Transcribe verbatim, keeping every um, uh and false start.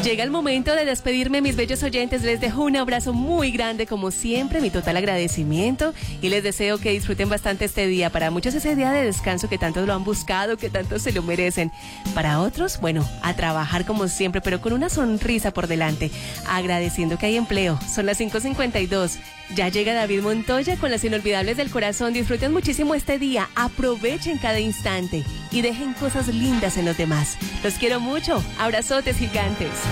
Llega el momento de despedirme, mis bellos oyentes. Les dejo un abrazo muy grande, como siempre, mi total agradecimiento, y les deseo que disfruten bastante este día. Para muchos ese día de descanso que tantos lo han buscado, que tantos se lo merecen. Para otros, bueno, a trabajar como siempre, pero con una sonrisa por delante, agradeciendo que hay empleo. Son las cinco cincuenta y dos. Ya llega David Montoya con las inolvidables del corazón. Disfruten muchísimo este día, aprovechen cada instante y dejen cosas lindas en los demás. Los quiero mucho. Abrazotes gigantes.